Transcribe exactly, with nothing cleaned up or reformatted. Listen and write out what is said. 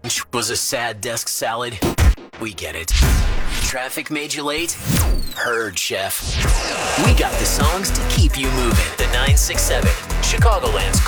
Lunch was a sad desk salad. We get it. Traffic made you late? Heard, chef. We got the songs to keep you moving. The nine six seven, Chicagoland's